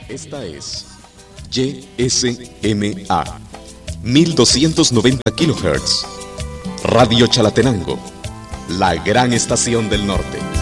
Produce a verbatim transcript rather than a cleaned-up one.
Esta es Y S M A mil doscientos noventa kilohertz. Radio Chalatenango, la gran estación del norte.